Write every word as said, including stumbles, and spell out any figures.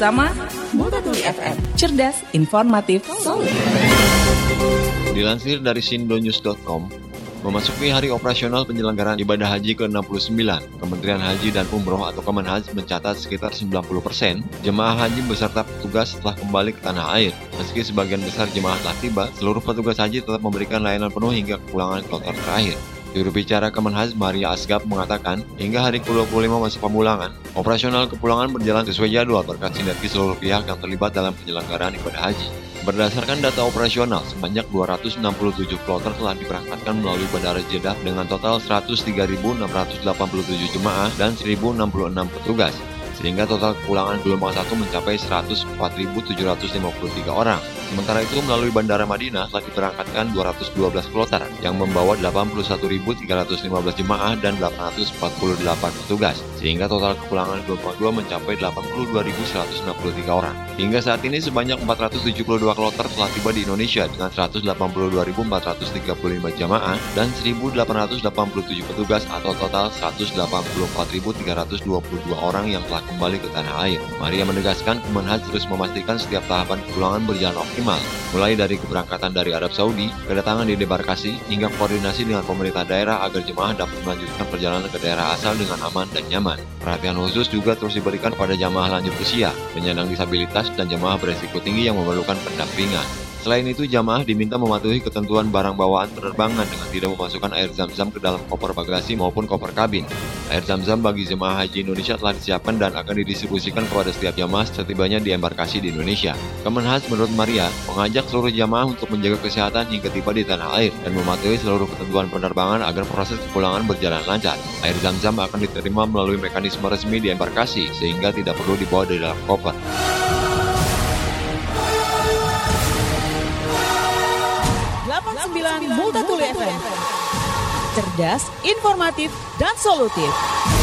bersama Multatuli F M. Cerdas, informatif, solid. Dilansir dari sindonews dot com, memasuki hari operasional penyelenggaraan ibadah haji ke enam puluh sembilan, Kementerian Haji dan Umroh atau Kemenhaj mencatat sekitar sembilan puluh persen jemaah haji beserta petugas telah kembali ke tanah air. Meski sebagian besar jemaah telah tiba, seluruh petugas haji tetap memberikan layanan penuh hingga kepulangan kloter terakhir. Juru bicara Kemenhaj Maria Asgaf mengatakan, hingga hari ke dua puluh lima masa pemulangan, operasional kepulangan berjalan sesuai jadwal berkat sinergi seluruh pihak yang terlibat dalam penyelenggaraan ibadah haji. Berdasarkan data operasional, sebanyak dua ratus enam puluh tujuh kloter telah diberangkatkan melalui Bandara Jeddah dengan total seratus tiga ribu enam ratus delapan puluh tujuh jemaah dan seribu enam puluh enam petugas, sehingga total kepulangan gelombang satu mencapai seratus empat ribu tujuh ratus lima puluh tiga orang. Sementara itu, melalui Bandara Madinah telah diberangkatkan dua ratus dua belas kloter yang membawa delapan puluh satu ribu tiga ratus lima belas jemaah dan delapan ratus empat puluh delapan petugas, sehingga total kepulangan gelombang dua mencapai delapan puluh dua ribu seratus enam puluh tiga orang. Hingga saat ini sebanyak empat ratus tujuh puluh dua kloter telah tiba di Indonesia dengan seratus delapan puluh dua ribu empat ratus tiga puluh lima jemaah dan seribu delapan ratus delapan puluh tujuh petugas atau total seratus delapan puluh empat ribu tiga ratus dua puluh dua orang yang telah kembali ke tanah air. Maria menegaskan Kemenhaj terus memastikan setiap tahapan kepulangan berjalan optimal, mulai dari keberangkatan dari Arab Saudi, kedatangan di debarkasi, hingga koordinasi dengan pemerintah daerah agar jemaah dapat melanjutkan perjalanan ke daerah asal dengan aman dan nyaman. Perhatian khusus juga terus diberikan pada jemaah lanjut usia, penyandang disabilitas, dan jemaah beresiko tinggi yang memerlukan pendampingan. Selain itu, jamaah diminta mematuhi ketentuan barang bawaan penerbangan dengan tidak memasukkan air zam-zam ke dalam koper bagasi maupun koper kabin. Air zam-zam bagi jemaah haji Indonesia telah disiapkan dan akan didistribusikan kepada setiap jamaah setibanya di embarkasi di Indonesia. Kemenhaj menurut Maria mengajak seluruh jamaah untuk menjaga kesehatan hingga tiba di tanah air dan mematuhi seluruh ketentuan penerbangan agar proses kepulangan berjalan lancar. Air zam-zam akan diterima melalui mekanisme resmi di embarkasi sehingga tidak perlu dibawa di dalam koper. delapan puluh sembilan Multatuli F M. Cerdas, informatif, dan solutif.